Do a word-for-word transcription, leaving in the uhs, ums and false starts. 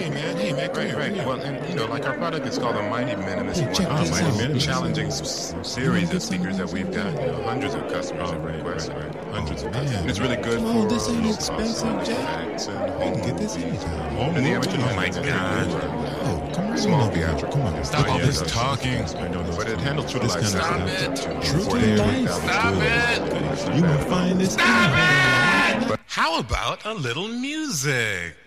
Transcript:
hey man, hey man, Right, here, right. here. Well, and you know, like our product is called the Mighty Minimus Hey, check One. this Mighty out. Minimus. Listen. Challenging s- series of speakers that we've got. You know, hundreds of customers Oh, have right, requested. right, right. Hundreds Oh, of man. customers. And it's really good Come on, for this ain't low expensive, cost Jack. effects and I home can get this movies. anytime. And the amateur Oh, my God. Oh, come on. Small over here. theatrical. Come on. Stop Oh, all yeah, this that's- talking. I know this. But it handles true to This life kind of sound. stuff. to True to forty-eight life. thousand Stop good. it. You gonna find this? How about a little music?